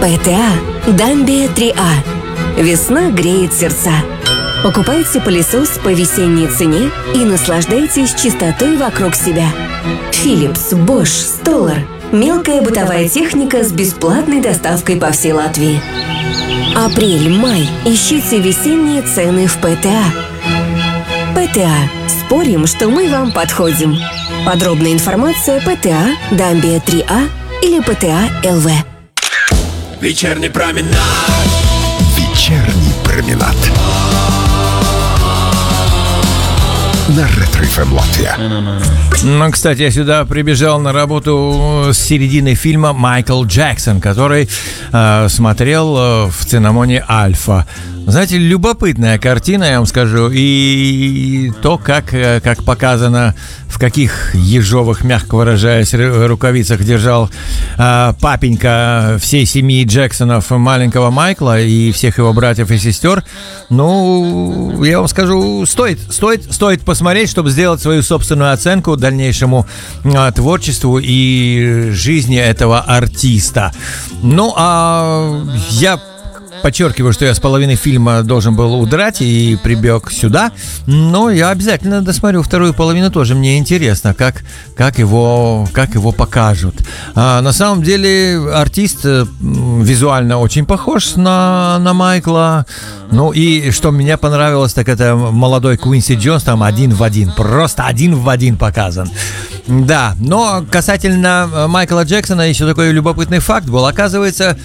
ПТА Дамбия 3А. Весна греет сердца. Покупайте пылесос по весенней цене и наслаждайтесь чистотой вокруг себя. Philips, Bosch, Stoller. Мелкая бытовая техника с бесплатной доставкой по всей Латвии. Апрель-май. Ищите весенние цены в ПТА. ПТА. Спорим, что мы вам подходим. Подробная информация ПТА Дамбия 3А или ПТА ЛВ. Вечерний променад. Вечерний променад. На Ретро-ФМ Латвия. Ну, кстати, я сюда прибежал на работу с середины фильма «Майкл Джексон», который смотрел в Цинамоне Альфа. Знаете, любопытная картина, я вам скажу, и то, как показано, в каких ежовых, мягко выражаясь, рукавицах держал папенька всей семьи Джексонов маленького Майкла и всех его братьев и сестер. Ну, я вам скажу, стоит посмотреть, чтобы сделать свою собственную оценку дальнейшему творчеству и жизни этого артиста. Ну, а я подчеркиваю, что я с половины фильма должен был удрать и прибег сюда, но я обязательно досмотрю вторую половину тоже. Мне интересно, как его покажут. На самом деле артист визуально очень похож на Майкла. Ну и что мне понравилось, так это молодой Квинси Джонс, там один в один, просто один в один показан. Да, но касательно Майкла Джексона еще такой любопытный факт был. Оказывается,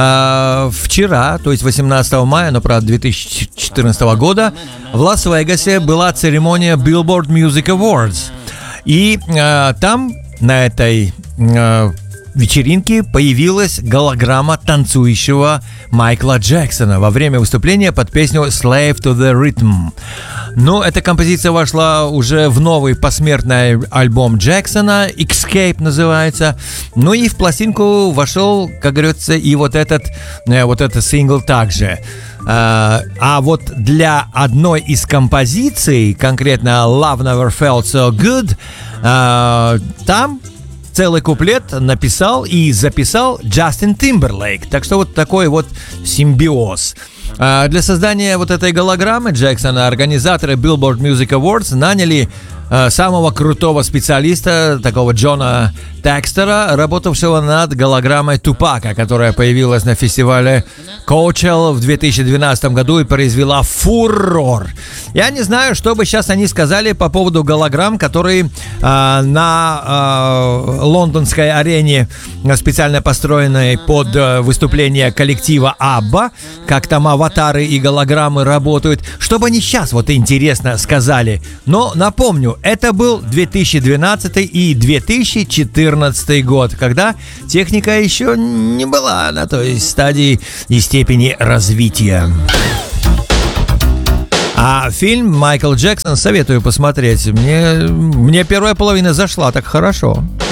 вчера, то есть 18 мая, но, правда, 2014 года, в Лас-Вегасе была церемония Billboard Music Awards. И там, на этой вечеринке, появилась голограмма танцующего Майкла Джексона во время выступления под песню «Slave to the Rhythm». Но эта композиция вошла уже в новый посмертный альбом Джексона, «Escape» называется. Ну и в пластинку вошел, как говорится, и вот этот сингл также. А вот для одной из композиций, конкретно «Love Never Felt So Good», там целый куплет написал и записал Джастин Тимберлейк. Так что вот такой вот симбиоз. Для создания вот этой голограммы Джексона организаторы Billboard Music Awards наняли самого крутого специалиста, такого Джона Текстера, работавшего над голограммой Тупака, которая появилась на фестивале Coachella в 2012 году и произвела фурор. Я не знаю, что бы сейчас они сказали по поводу голограмм, которые на лондонской арене, специально построенной под выступление коллектива Абба, как там аватары и голограммы работают. Что бы они сейчас, вот интересно, сказали. Но напомню, это был 2012 и 2014 год, когда техника еще не была на той стадии и степени развития. А фильм «Майкл Джексон» советую посмотреть. Мне первая половина зашла так хорошо.